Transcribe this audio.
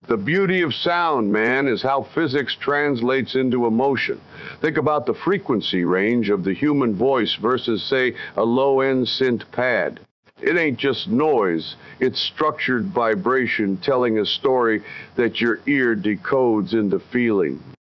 The beauty of sound, man, is how physics translates into emotion. Think about the frequency range of the human voice versus, say, a low-end synth pad. It ain't just noise, it's structured vibration telling a story that your ear decodes into feeling.